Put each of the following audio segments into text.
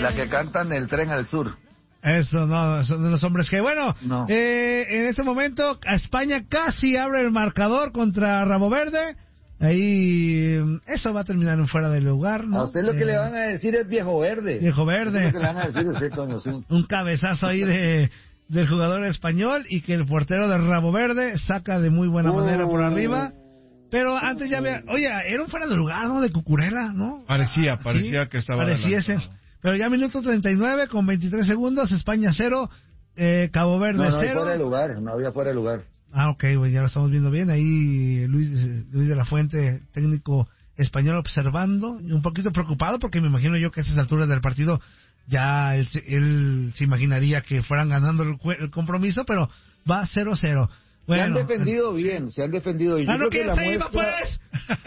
La que cantan el tren al sur. Eso no, son de los hombres que, bueno, no. En este momento España casi abre el marcador contra Rabo Verde. Ahí, eso va a terminar en fuera de lugar, ¿no? A usted lo que le van a decir es viejo verde. Viejo verde. Eso es lo que le van a decir usted, Toño, sí. Un cabezazo ahí del jugador español y que el portero de Rabo Verde saca de muy buena manera por arriba. Pero antes ya había, oye, era un fuera de lugar, ¿no? De Cucurella, ¿no? Parecía ¿Sí? que estaba Pareciese. Pero ya minuto 39 con 23 segundos, España 0, Cabo Verde 0. No había fuera de lugar, no había fuera de lugar. Ah, ok, güey, ya lo estamos viendo bien. Ahí Luis de la Fuente, técnico español, observando, un poquito preocupado porque me imagino yo que a esas alturas del partido ya él se imaginaría que fueran ganando el compromiso, pero va 0-0. Bueno, se han defendido bien. Ah, no, que se iba, pues.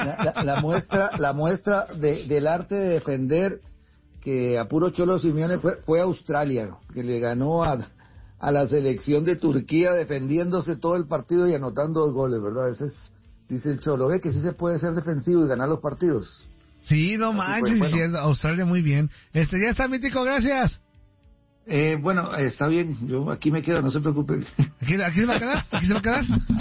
La muestra del arte de defender que a puro Cholo Simeone fue Australia, que le ganó a la selección de Turquía defendiéndose todo el partido y anotando 2 goles, ¿verdad? Ese es, dice el Cholo, ve que sí se puede ser defensivo y ganar los partidos. Sí, no manches, pues, bueno. sí, Australia muy bien. Ya está, Mítico, gracias. Bueno, está bien, yo aquí me quedo, no se preocupe. ¿Aquí se va a quedar? ¿Aquí se va a quedar?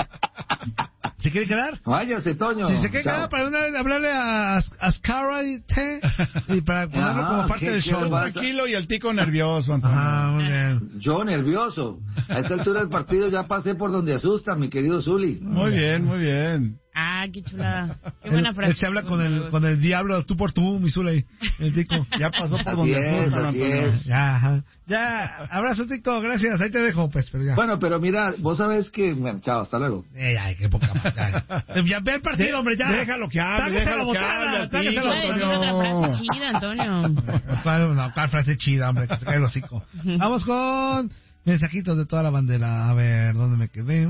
¿Se quiere quedar? Váyase, Toño. Si se quiere quedar, para hablarle a Scarra y para ponerlo como parte del show. Tranquilo y el tico nervioso, Antonio. Ah, muy bien. Yo nervioso. A esta altura del partido ya pasé por donde asusta, mi querido Zuli. Muy bien, muy bien. Ah, qué chulada. Qué buena frase. Él se habla con el diablo, tú por tú, mi Zuli, el tico. Ya pasó por Así donde asusta, así Antonio. es. Ya, abrazo, tico, gracias, ahí te dejo, pues, pero ya. Bueno, pero mira, vos sabés que... Bueno, chao, hasta luego. Ay, qué poca más. Ya ve el partido, hombre, ya. Déjalo que hable, déjalo que hable. Iba a decir otra frase chida, Antonio. ¿Cuál frase chida, hombre? Que se cae el hocico. Vamos con mensajitos de toda la bandera. A ver, ¿dónde me quedé?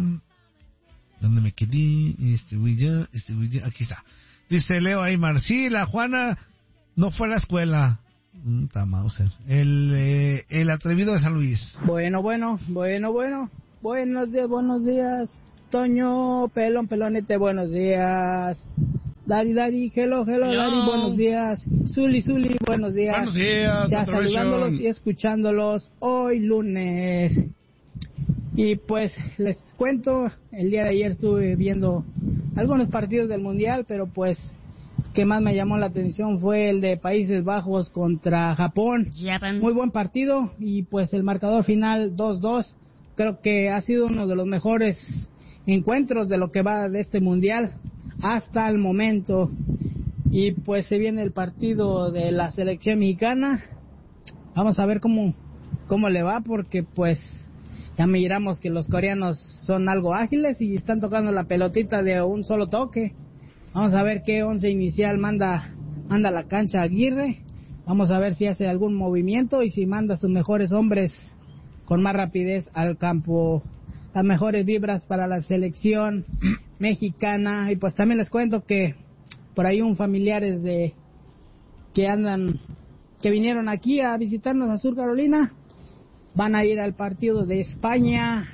Aquí está. Dice Leo Aymar, sí, la Juana no fue a la escuela. Mauser. El atrevido de San Luis. Bueno. Buenos días. Toño, pelonete, buenos días. Dari, hello, Dari, buenos días. Zuli, buenos días. Buenos días. Ya saludándolos y escuchándolos hoy lunes. Y pues les cuento, el día de ayer estuve viendo algunos partidos del Mundial, pero pues que más me llamó la atención fue el de Países Bajos contra Japón. Muy buen partido y pues el marcador final 2-2. Creo que ha sido uno de los mejores encuentros de lo que va de este Mundial hasta el momento. Y pues se viene el partido de la selección mexicana. Vamos a ver cómo le va, porque pues ya miramos que los coreanos son algo ágiles y están tocando la pelotita de un solo toque. Vamos a ver qué once inicial manda a la cancha Aguirre. Vamos a ver si hace algún movimiento y si manda a sus mejores hombres con más rapidez al campo. Las mejores vibras para la selección mexicana. Y pues también les cuento que por ahí familiares que vinieron aquí a visitarnos a Sur Carolina van a ir al partido de España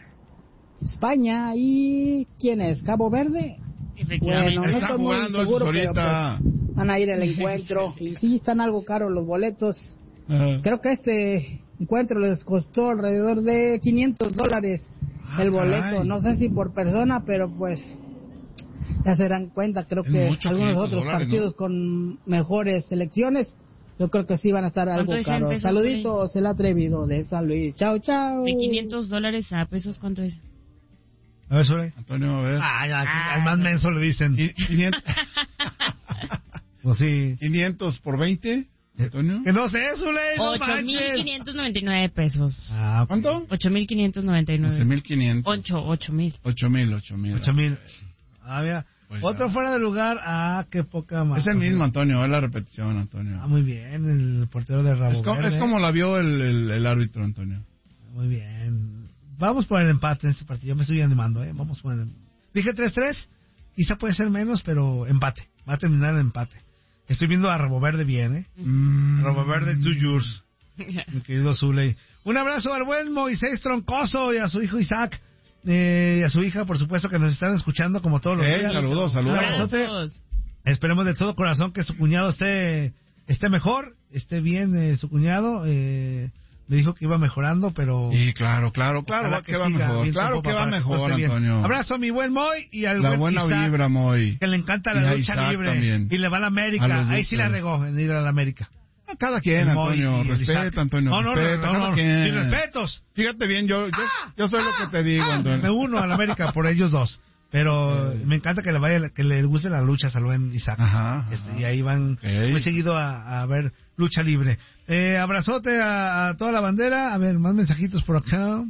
y ¿quién es? ¿Cabo Verde? Efectivamente. Bueno, no está estoy muy jugando seguro, ahorita. pero pues van a ir al encuentro y sí están algo caros los boletos. Creo que este encuentro les costó alrededor de $500 el boleto. Caray. No sé si por persona, pero pues ya se dan cuenta. Creo que algunos otros partidos, ¿no?, con mejores selecciones, yo creo que sí van a estar algo caros. Saluditos, el atrevido de San Luis. Chao. De $500 a pesos, ¿cuánto es? A ver, Sole. Antonio, a ver. Al más menso le dicen. 500. Pues sí. 500 por 20, Antonio. Que no sé, Sole. 8,599 pesos. ¿Cuánto? 8,599. 11,500. 8,000. 8,000. Mira. Pues otro ya. fuera de lugar. Qué poca más. Es el mismo, Antonio, es la repetición, Antonio. Muy bien, el portero de Rabo Verde. Es como la vio el árbitro, Antonio. Muy bien. Vamos por el empate en este partido. Ya me estoy animando, Vamos por el... Dije 3-3. Quizá puede ser menos, pero empate. Va a terminar el empate. Estoy viendo a Rabo Verde bien, Rabo Verde, to yours. Mi querido Zuley. Un abrazo al buen Moisés Troncoso y a su hijo Isaac. Y a su hija, por supuesto, que nos están escuchando como todos los días. Saludos. Un abrazote. Esperemos de todo corazón que su cuñado esté esté mejor, esté bien su cuñado. Me dijo que iba mejorando, pero... Sí, claro, que va mejor. Claro que va mejor, Antonio. Abrazo a mi buen Moy y al la buen buena Isaac, vibra, Moy. que le encanta la lucha libre. También. Y le va a la América. Ahí sí la regó en ir a la América. Cada quien, Antonio. Respeta, Antonio. No, mis respetos. Fíjate bien, yo soy lo que te digo, Antonio. Me uno a la América por ellos dos. Pero me encanta que le guste la lucha al buen Isaac. Ajá. Y ahí van muy seguido a ver lucha libre. Abrazote a toda la bandera. A ver, más mensajitos por acá.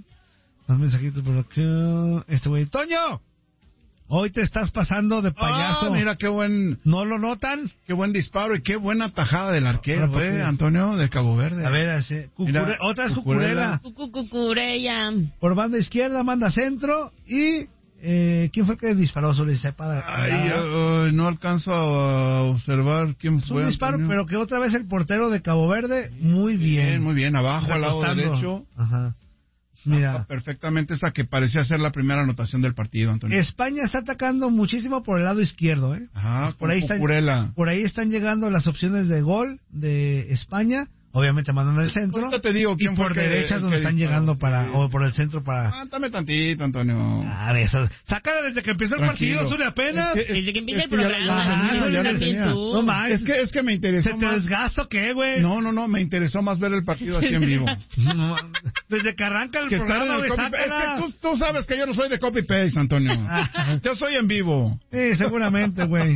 Este güey, Toño, hoy te estás pasando de payaso. Mira qué buen... ¿No lo notan? Qué buen disparo y qué buena tajada del arquero, Antonio, de Cabo Verde. A ver, otra es Cucurella. Cucurella. Por banda izquierda, manda centro y... ¿quién fue el que disparó sobre Cepa? No alcanzo a observar quién fue. Un disparo, Antonio, pero que otra vez el portero de Cabo Verde, muy bien. Muy bien, abajo, al lado derecho. Ajá. Mira. Perfectamente esa que parecía ser la primera anotación del partido, Antonio. España está atacando muchísimo por el lado izquierdo, Ajá, por ahí están llegando las opciones de gol de España. Obviamente mandando el centro. Te digo quién y por derecha donde están llegando o por el centro para... Dame tantito, Antonio. Sácala desde que empezó el partido, Zuli, apenas. Desde que empieza el programa. No más. Es que me interesó ¿Se te desgasta o qué, güey? No, me interesó más ver el partido así en vivo. Desde que arranca el programa, güey, sácala. Es que tú sabes que yo no soy de copy-paste, Antonio. Yo soy en vivo. Sí, seguramente, güey.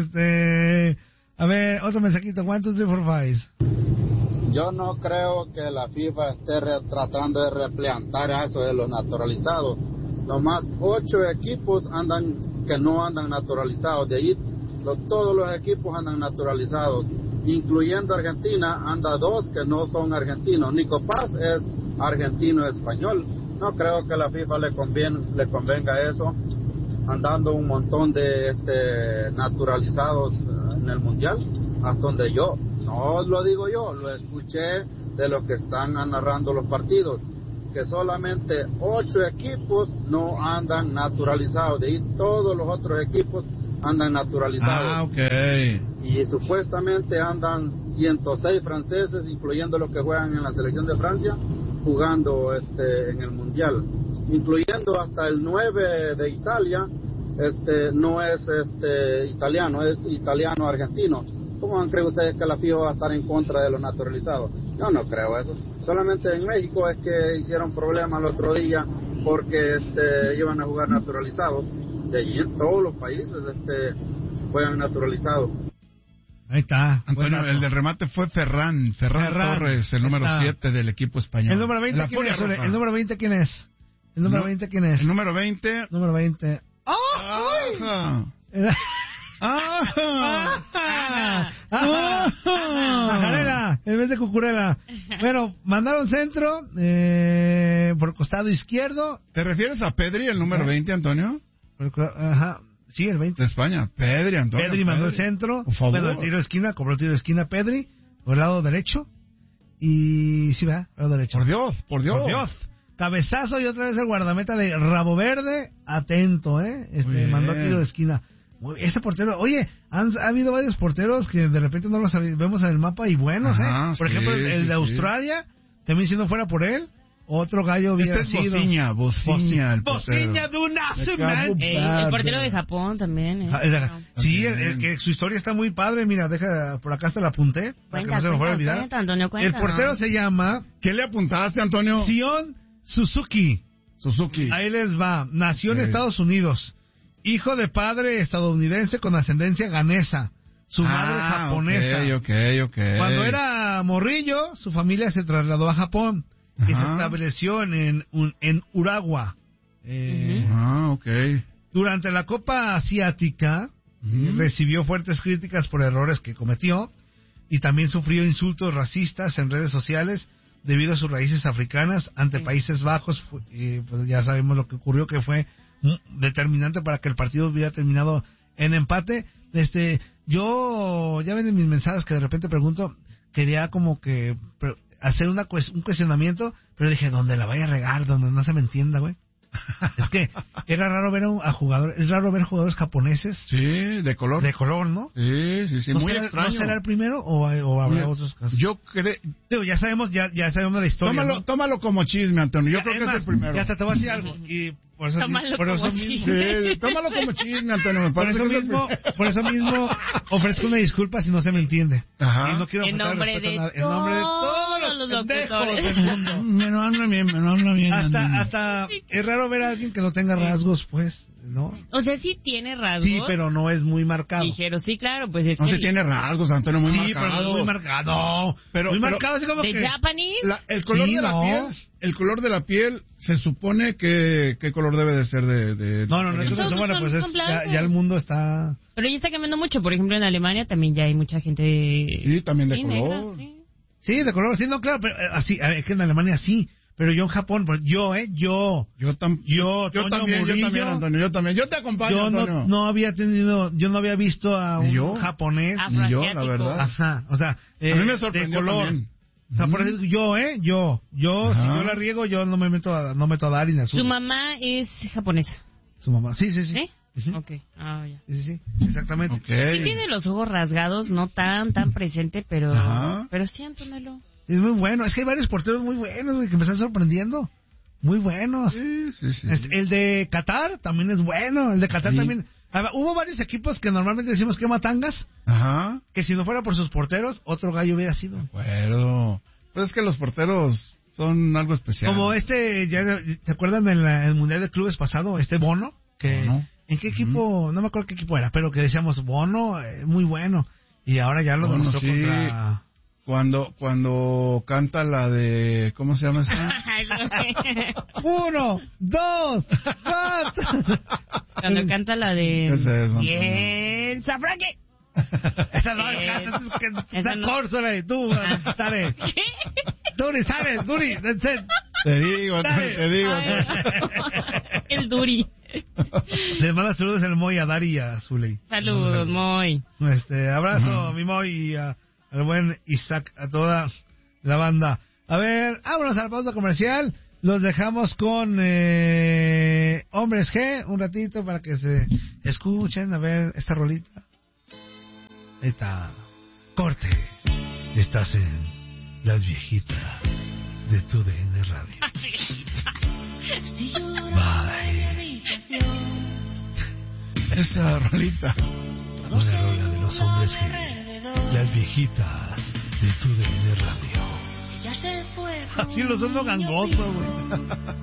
A ver, otro mensajito. 1, 2, 3, 4, 5. Yo no creo que la FIFA esté tratando de replantar eso de los naturalizados. Nomás 8 equipos que no andan naturalizados. De ahí todos los equipos andan naturalizados, incluyendo Argentina. Anda 2 que no son argentinos. Nico Paz es argentino español. No creo que a la FIFA le convenga eso, andando un montón de naturalizados en el mundial, hasta donde yo. No lo digo yo, lo escuché de los que están narrando los partidos, que solamente 8 equipos no andan naturalizados, de ahí todos los otros equipos andan naturalizados. Ok. Y supuestamente andan 106 franceses, incluyendo los que juegan en la selección de Francia, jugando en el Mundial, incluyendo hasta el 9 de Italia, no es italiano, es italiano-argentino. ¿Cómo creen ustedes que la FIFA va a estar en contra de los naturalizados? Yo no creo eso. Solamente en México es que hicieron problemas el otro día porque iban a jugar naturalizados. De allí en todos los países juegan naturalizados. Ahí está. Antonio, el del remate fue Ferran Torres, el número 7 del equipo español. ¿El número 20 quién es? ¿El número 20 quién es? ¿El número 20 quién es? El número 20. Número 20. Majarera, en vez de Cucurella. Bueno, mandaron centro por costado izquierdo. ¿Te refieres a Pedri, el número 20, Antonio? Ajá, sí, el 20 de España. Pedri, Antonio. Pedri mandó el centro. Por favor. Bueno, el tiro de esquina, cobró el tiro de esquina Pedri por el lado derecho. Y sí, va, lado derecho. Por Dios. Cabezazo y otra vez el guardameta de Rabo Verde, atento, mandó tiro de esquina. Ese portero, oye, ha habido varios porteros que de repente no los vemos en el mapa y buenos, Por ejemplo, el de Australia, también siendo fuera por él, otro gallo bien sido. Bociña, el portero. Bociña de una semana. El portero de Japón también, Sí, que su historia está muy padre, mira, por acá se la apunté, para que no se me fuera a olvidar. Antonio, el portero se llama... ¿Qué le apuntaste, Antonio? Sion Suzuki. Ahí les va, nació en Estados Unidos. Hijo de padre estadounidense con ascendencia ganesa. Su madre japonesa. Ok. Cuando era morrillo, su familia se trasladó a Japón y se estableció en Urawa. Durante la Copa Asiática recibió fuertes críticas por errores que cometió y también sufrió insultos racistas en redes sociales debido a sus raíces africanas ante Países Bajos. Pues ya sabemos lo que ocurrió, que fue determinante para que el partido hubiera terminado en empate. Yo ya ven en mis mensajes que de repente pregunto, quería como que hacer un cuestionamiento, pero dije, donde la vaya a regar, donde no se me entienda, güey. Es que era raro ver a jugadores, es raro ver jugadores japoneses. Sí, de color. De color, ¿no? Sí, muy extraño. ¿No será el primero o habrá otros casos? Yo creo... Digo, ya sabemos la historia. Tómalo como chisme, Antonio. Yo creo que es el primero. Ya hasta te voy a decir algo. Y por eso Tómalo mismo, como chisme. Sí, tómalo como chisme, Antonio. Me por parece eso mismo ofrezco una disculpa si no se me entiende. Ajá. Y no quiero En nombre de todos los locutores del mundo. Me lo habla bien. Hasta es raro ver a alguien que no tenga rasgos, pues, ¿no? O sea, sí tiene rasgos. Sí, pero no es muy marcado. Dijeron, sí, claro, pues es No que... se tiene rasgos, Antonio, muy marcado. Sí, pero no muy marcado. Muy marcado, así como ¿De que... Japanese? El color Sí, de la no. piel, el color de la piel se supone que qué color debe de ser de No, es que Todos bueno, pues son es blancos. ya el mundo está... Pero ya está cambiando mucho. Por ejemplo, en Alemania también ya hay mucha gente... Sí, también de negra, color. sí. Sí, de color, sí, no, claro, pero así, es que en Alemania sí, pero yo en Japón, pues yo también, Antonio, yo también. Yo te acompaño, yo Antonio. no había visto a ¿Ni un yo? japonés. Ni yo, la Afroasiático. verdad. Ajá, o sea, A mí me sorprendió de color. también. O sea, por eso yo, si yo la riego, yo no meto a dar y ni azul. Su mamá es japonesa. Su mamá, sí. ¿Sí? Ujú. Ok. Ah, ya. Sí, exactamente. Sí tiene los ojos rasgados, no tan presente, pero Ajá. sí, Antonio. Es muy bueno, es que hay varios porteros muy buenos, güey, que me están sorprendiendo. Muy buenos. Sí. El de Qatar también es bueno, el de Qatar también. A ver, hubo varios equipos que normalmente decimos que matangas, Ajá. que si no fuera por sus porteros, otro gallo hubiera sido. De acuerdo. Pues es que los porteros son algo especial. Como ¿te acuerdan del Mundial de Clubes pasado? Bono, que Bono. ¿en qué equipo? No me acuerdo qué equipo era, pero que decíamos, Bono, muy bueno. Y ahora ya lo Bono, demostró sí. contra... Cuando canta la de... ¿Cómo se llama esa? 1, 2, 3. Cuando canta la de... Ese es, Bien, Zafranque. Esa no, Esa no. Córsole, tú, sabes. ¿Qué? Duri, ¿sabes? Duri, that's it. Te digo. El Duri. Les manda saludos al Moy, a Dari y a Zuley. Saludos, Moy. Abrazo, mi Moy, y al buen Isaac, a toda la banda. A ver, vámonos a la pausa comercial. Los dejamos con Hombres G un ratito para que se escuchen. A ver, esta rolita. Ahí está. Corte. Estás en Las Viejitas de tu DN Radio. Bye. Esa rolita. Una rola de los Hombres G. Las Viejitas de tu DN Radio. Así los ando gangoso, güey.